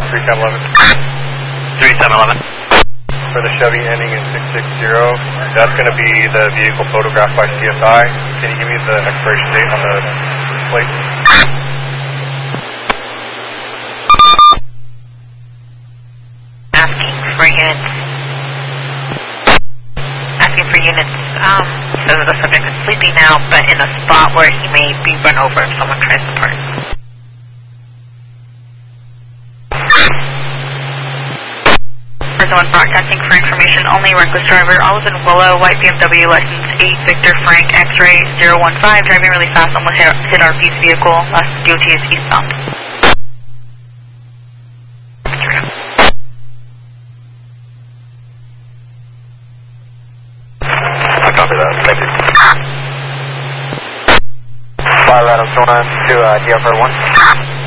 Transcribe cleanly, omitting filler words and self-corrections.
3711. 3711. For the Chevy ending in 660, that's going to be the vehicle photographed by CSI. Can you give me the expiration date on the plate? Asking for units. So the subject is sleeping now, but in a spot where he may be run over if someone tries to park. Person 1 broadcasting for information only. Reckless driver, Olive and Willow, white BMW, license 8 Victor Frank X-ray 015, driving really fast, almost hit our peace vehicle. Last DOT is eastbound. I copy that. Thank you. 5 Adam 29 to DFR 1.